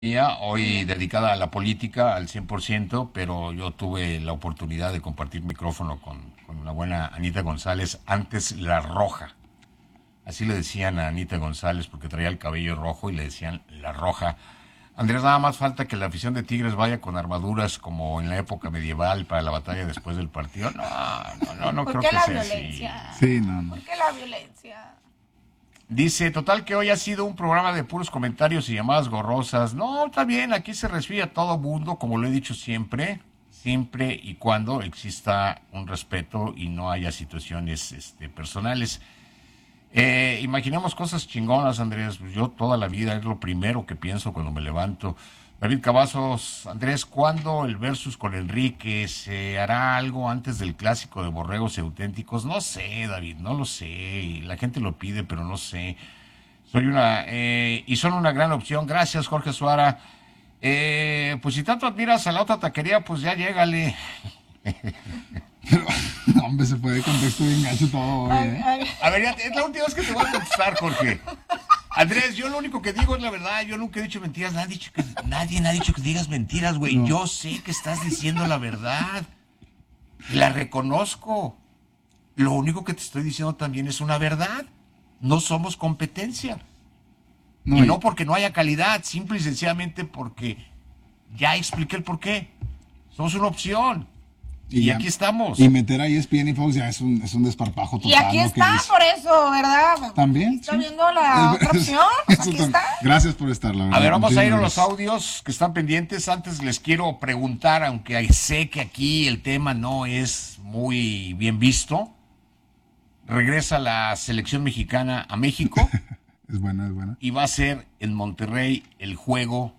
Mía, hoy dedicada a la política al 100%, pero yo tuve la oportunidad de compartir micrófono con la buena Anita González, antes la Roja. Así le decían a Anita González porque traía el cabello rojo y le decían la Roja. Andrés, nada más falta que la afición de Tigres vaya con armaduras como en la época medieval para la batalla después del partido. No, no ¿Por creo qué que la sea violencia? así. Sí, no, no. ¿Por qué la violencia? Dice, total que hoy ha sido un programa de puros comentarios y llamadas gorrosas. No, está bien, aquí se recibe a todo mundo, como lo he dicho siempre, siempre y cuando exista un respeto y no haya situaciones personales. Imaginemos cosas chingonas, Andrés. Pues yo toda la vida es lo primero que pienso cuando me levanto. David Cavazos, Andrés, ¿cuándo el versus con Enrique? ¿Se hará algo antes del clásico de borregos y auténticos? No sé, David, no lo sé. Y la gente lo pide, pero no sé. Y son una gran opción. Gracias, Jorge Suara. Pues si tanto admiras a la otra taquería, pues ya llégale. Pero, no, hombre, se fue de contexto bien gacho todo hoy, ¿eh? A ver, es la última vez que te voy a contestar, Jorge. Andrés, yo lo único que digo es la verdad. Yo nunca he dicho mentiras. Nadie ha dicho que digas mentiras, güey. No. Yo sé que estás diciendo la verdad. La reconozco. Lo único que te estoy diciendo también es una verdad. No somos competencia. No, Y no porque no haya calidad, simple y sencillamente porque ya expliqué el porqué. Somos una opción. Y ya- aquí estamos. Y meter ahí ESPN y Fox ya es un desparpajo total. Y aquí lo que está, dice. por eso, ¿verdad? También. Está sí. viendo la otra opción. Pues Eso aquí tam- está. Gracias por estar, la verdad. A ver, vamos a ir a los Muchísimas audios que están pendientes. Antes les quiero preguntar, aunque sé que aquí el tema no es muy bien visto. Regresa la selección mexicana a México gracias. Es buena, es buena. y va a ser en Monterrey el juego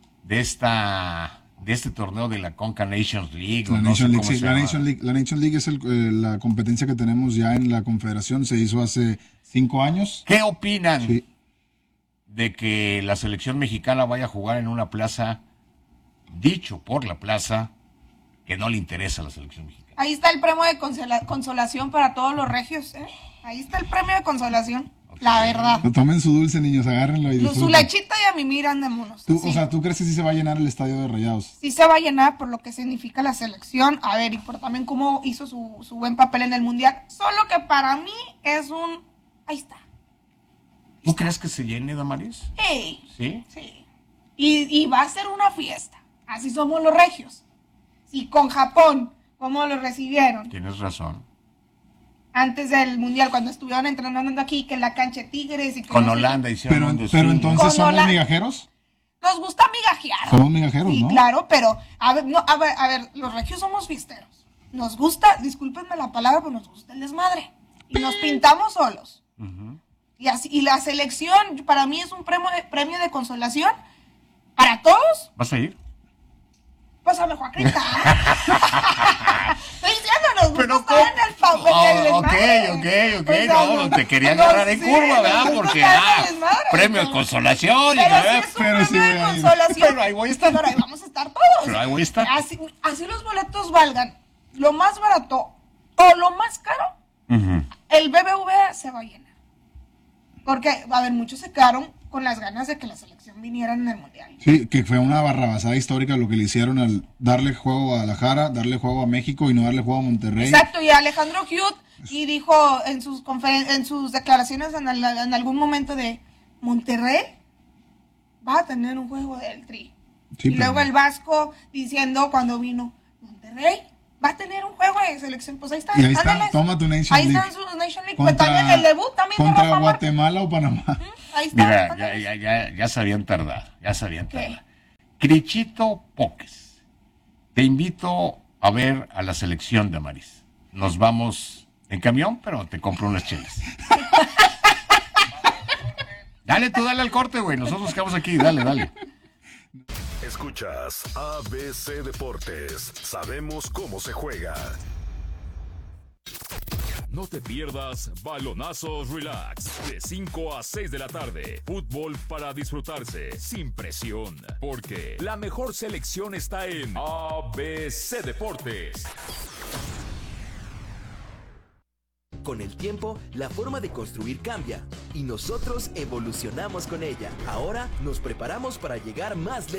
de este torneo de la Conca Nations League. O La no sé Nation League, cómo sí, se la llama. Nation League, la Nation League es la competencia que tenemos ya en la Confederación. Se hizo hace 5 años. ¿Qué opinan Sí. de que la selección mexicana vaya a jugar en una plaza, dicho por la plaza, que no le interesa a la selección mexicana? Ahí está el premio de consolación para todos los regios, ¿eh? Ahí está el premio de consolación. La verdad. Tomen su dulce, niños, agárrenlo y Su disfruten. lechita y a mi mira andémonos. Tú, Sí. O sea, ¿tú crees que sí se va a llenar el estadio de Rayados? Sí se va a llenar por lo que significa la selección. A ver, y por también cómo hizo su buen papel en el Mundial. Solo que para mí es un... Ahí está. ¿Tú crees que se llene, Damaris? Hey, ¿Sí? sí. Y va a ser una fiesta. Así somos los regios. Y con Japón, ¿cómo lo recibieron? Tienes razón. Antes del Mundial, cuando estuvieron entrenando aquí, que en la cancha de Tigres y que Con no sé- Holanda hicieron Pero, un pero desfile. entonces Con somos Holanda. migajeros. Nos gusta migajear. Somos migajeros, Sí, ¿no? claro, pero a ver, no, a ver, los regios somos fiesteros. Nos gusta, discúlpenme la palabra, pero nos gusta el desmadre. Y nos pintamos solos. Y así, y la selección para mí es un premio de consolación para todos. ¿Vas a ir? Pásame, Joaquín. Estoy diciendo, nos gusta Pero estar en el papel del ok, desmadre. ok, O sea, no, te quería no, agarrar en sí, curva, ¿verdad? nos Porque, gusta estar en el desmadre. premio de consolación. y Pero la sí verdad, es un pero sí premio de voy a ir. consolación. Pero ahí voy a estar. Pero ahí vamos a estar todos. Pero ahí voy a estar. Así los boletos valgan lo más barato o lo más caro, Ujú. el BBVA se va a llenar. Porque, a ver, muchos se quedaron con las ganas de que la selección viniera en el Mundial. Sí, que fue una barrabasada histórica lo que le hicieron al darle juego a Guadalajara, darle juego a México y no darle juego a Monterrey. Exacto, y Alejandro Hughes y dijo en sus declaraciones en algún momento de Monterrey va a tener un juego del Tri. Sí, y pero- luego el Vasco diciendo cuando vino Monterrey va a tener un juego de selección. Pues ahí está. Y ahí está, ándale. toma tu Nation Ahí League. están sus Nation League. Pues también el debut también de contra Rafa Márquez. Guatemala o Panamá. Ahí está. Mira, ándale. ya se habían tardado, ya se habían ¿Qué? tardado. Crichito Poques, te invito a ver a la selección de Maris. Nos vamos en camión, pero te compro unas chelas. Dale, tú dale al corte, güey. Nosotros quedamos aquí, dale. Escuchas ABC Deportes. Sabemos cómo se juega. No te pierdas Balonazos Relax de 5 a 6 de la tarde. Fútbol para disfrutarse sin presión, porque la mejor selección está en ABC Deportes. Con el tiempo, la forma de construir cambia y nosotros evolucionamos con ella. Ahora nos preparamos para llegar más lejos.